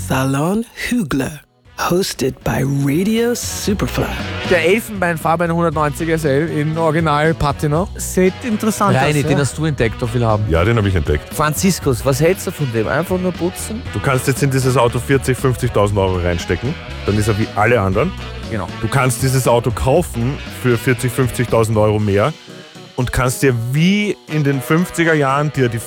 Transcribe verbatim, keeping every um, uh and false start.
Salon Hügler. Hosted by Radio Superfly. Der elfenbeinfarbene hundertneunzig S L in Original Patina. Sieht interessant aus. Reini, ja. den hast du entdeckt, auf will haben. Ja, den habe ich entdeckt. Franziskus, was hältst du von dem? Einfach nur putzen? Du kannst jetzt in dieses Auto vierzigtausend, fünfzigtausend Euro reinstecken. Dann ist er wie alle anderen. Genau. Du kannst dieses Auto kaufen für vierzigtausend, fünfzigtausend Euro mehr und kannst dir wie in den fünfziger Jahren dir die